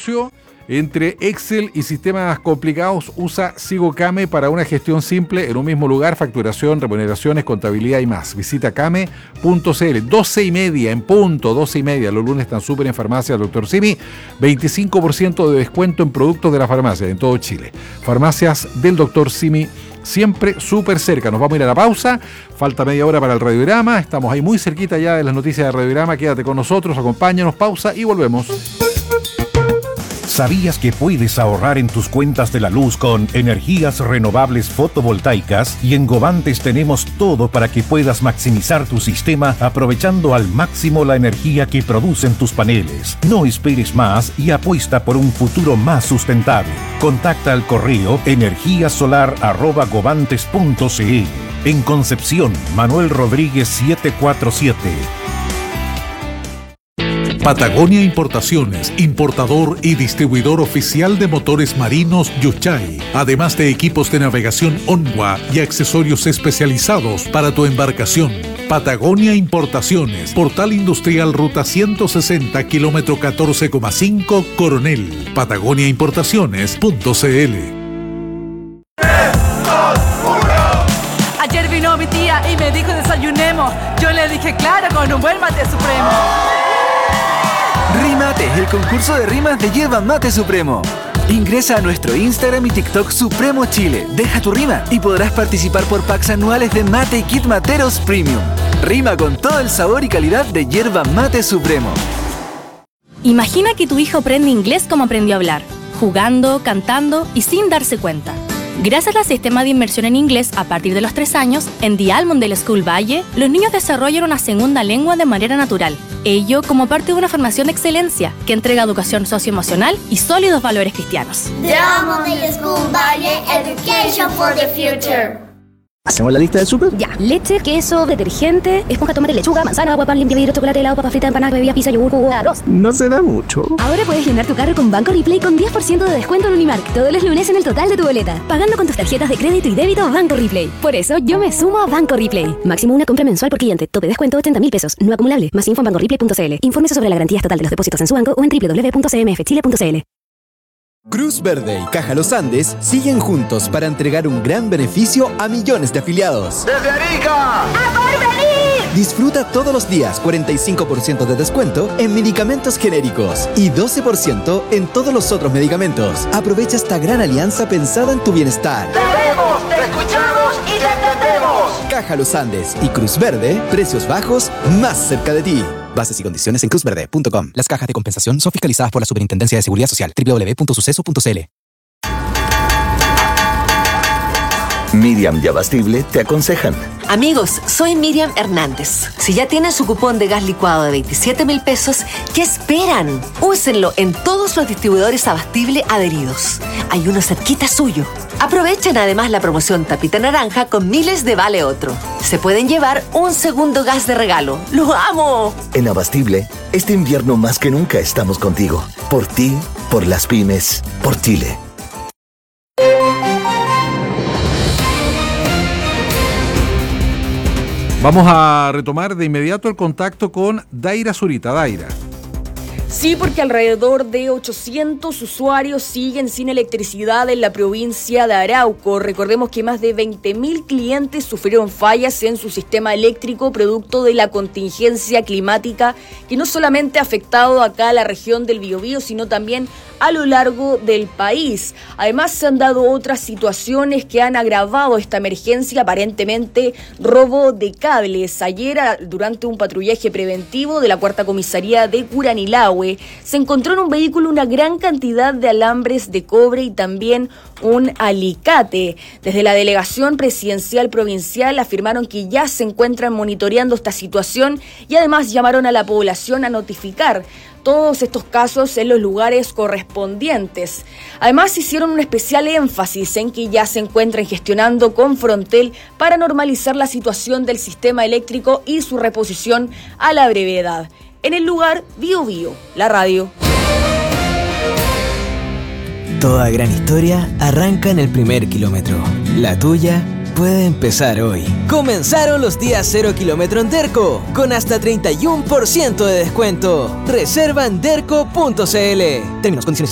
divorcio entre Excel y sistemas complicados. Usa SigoCame para una gestión simple en un mismo lugar, facturación, remuneraciones, contabilidad y más. Visita came.cl. 12:30 en punto, 12:30. Los lunes están súper en farmacia Dr. Simi. 25% de descuento en productos de la farmacia en todo Chile. Farmacias del Dr. Simi, siempre súper cerca. Nos vamos a ir a la pausa. Falta media hora para el radiograma. Estamos ahí muy cerquita ya de las noticias de radiograma. Quédate con nosotros, acompáñanos, pausa y volvemos. ¿Sabías que puedes ahorrar en tus cuentas de la luz con energías renovables fotovoltaicas? Y en Govantes tenemos todo para que puedas maximizar tu sistema aprovechando al máximo la energía que producen tus paneles. No esperes más y apuesta por un futuro más sustentable. Contacta al correo energiasolar@govantes.cl. En Concepción, Manuel Rodríguez 747. Patagonia Importaciones, importador y distribuidor oficial de motores marinos Yuchay, además de equipos de navegación Onwa y accesorios especializados para tu embarcación. Patagonia Importaciones, Portal Industrial Ruta 160, kilómetro 14,5, Coronel. patagoniaimportaciones.cl. Ayer vino mi tía y me dijo desayunemos. Yo le dije claro, con un buen mate supremo. Rimate, el concurso de rimas de Yerba Mate Supremo. Ingresa a nuestro Instagram y TikTok Supremo Chile. Deja tu rima y podrás participar por packs anuales de mate y kit materos premium. Rima con todo el sabor y calidad de Yerba Mate Supremo. Imagina que tu hijo aprende inglés como aprendió a hablar, jugando, cantando y sin darse cuenta. Gracias al sistema de inmersión en inglés a partir de los 3 años, en The Almondale School Valle, los niños desarrollan una segunda lengua de manera natural. Ello como parte de una formación de excelencia que entrega educación socioemocional y sólidos valores cristianos. The Almondale School Valle, Education for the Future. ¿Hacemos la lista del súper? Ya. Leche, queso, detergente, esponja, tomate, lechuga, manzana, agua, pan, limpia, vidrio, chocolate, helado, papa frita, empanada, bebida, pizza, yogur, jugo, arroz. No se da mucho. Ahora puedes llenar tu carro con Banco Replay con 10% de descuento en Unimark todos los lunes en el total de tu boleta, pagando con tus tarjetas de crédito y débito Banco Replay. Por eso yo me sumo a Banco Replay. Máximo una compra mensual por cliente. Tope descuento 80.000 pesos. No acumulable. Más info en bancoreplay.cl. Infórmese sobre la garantía estatal de los depósitos en su banco o en www.cmfchile.cl. Cruz Verde y Caja Los Andes siguen juntos para entregar un gran beneficio a millones de afiliados. ¡Desde Arica! ¡A Porvenir! Disfruta todos los días 45% de descuento en medicamentos genéricos y 12% en todos los otros medicamentos. Aprovecha esta gran alianza pensada en tu bienestar. ¡Te vemos, te escuchamos y te entendemos! Caja Los Andes y Cruz Verde, precios bajos más cerca de ti. Bases y condiciones en cruzverde.com. Las cajas de compensación son fiscalizadas por la Superintendencia de Seguridad Social. www.suceso.cl. Miriam y Abastible te aconsejan. Amigos, soy Miriam Hernández. Si ya tienen su cupón de gas licuado de 27.000 pesos, ¿qué esperan? Úsenlo en todos los distribuidores Abastible adheridos. Hay uno cerquita suyo. Aprovechen además la promoción Tapita Naranja con miles de vale otro. Se pueden llevar un segundo gas de regalo. ¡Lo amo! En Abastible, este invierno más que nunca estamos contigo. Por ti, por las pymes, por Chile. Vamos a retomar de inmediato el contacto con Daira Zurita. Daira. Sí, porque alrededor de 800 usuarios siguen sin electricidad en la provincia de Arauco. Recordemos que más de 20.000 clientes sufrieron fallas en su sistema eléctrico producto de la contingencia climática que no solamente ha afectado acá a la región del Biobío, sino también a lo largo del país. Además, se han dado otras situaciones que han agravado esta emergencia, aparentemente robo de cables. Ayer, durante un patrullaje preventivo de la Cuarta Comisaría de Curanilahue, se encontró en un vehículo una gran cantidad de alambres de cobre y también un alicate. Desde la Delegación Presidencial Provincial afirmaron que ya se encuentran monitoreando esta situación y además llamaron a la población a notificar todos estos casos en los lugares correspondientes. Además, hicieron un especial énfasis en que ya se encuentran gestionando con Frontel para normalizar la situación del sistema eléctrico y su reposición a la brevedad. En el lugar, Biobío, la radio. Toda gran historia arranca en el primer kilómetro. La tuya puede empezar hoy. Comenzaron los días 0 kilómetro en Derco, con hasta 31% de descuento. Reserva en derco.cl. Términos, condiciones